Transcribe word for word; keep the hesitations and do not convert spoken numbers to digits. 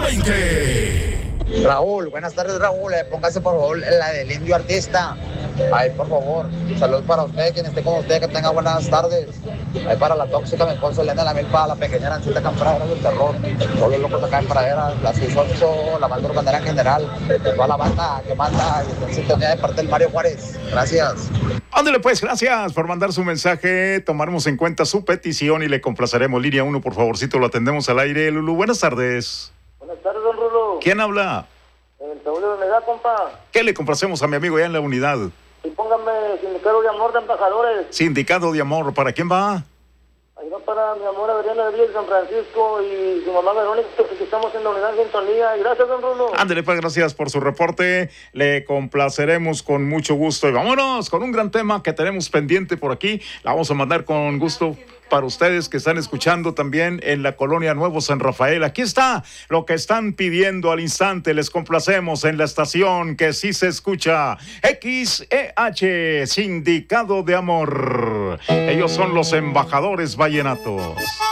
veinte. Raúl, buenas tardes, Raúl. Eh, póngase por favor la del Indio Artista. Ay, por favor. Saludos para usted, quien esté con usted, que tenga buenas tardes. Ay, para la tóxica, mi esposa Elena, la milpa, la pequeña Ancita Campradera del terror. Todos los locos acá en Pradera, la seis ocho, la banda urbanera en general. Toda la banda que manda y está en sintonía de parte del Mario Juárez. Gracias. Ándale pues, gracias por mandar su mensaje. Tomaremos en cuenta su petición y le complaceremos. Línea uno, por favorcito, lo atendemos al aire. Lulú, buenas tardes. Buenas tardes, don Rulo. ¿Quién habla? El Saúl de la Unidad, compa. ¿Qué le complacemos a mi amigo allá en la unidad? Y póngame Sindicato de Amor de Embajadores. Sindicato de Amor, ¿para quién va? Ahí va para mi amor Adriana de Villa de San Francisco y su mamá Verónica, que estamos en la unidad de sintonía. Y gracias, don Rulo. Ándale pues, gracias por su reporte. Le complaceremos con mucho gusto. Y vámonos con un gran tema que tenemos pendiente por aquí. La vamos a mandar con gusto para ustedes que están escuchando también en la colonia Nuevo San Rafael. Aquí está lo que están pidiendo al instante. Les complacemos en la estación que sí se escucha. X E H, Sindicato de Amor. Ellos son los embajadores vallenatos.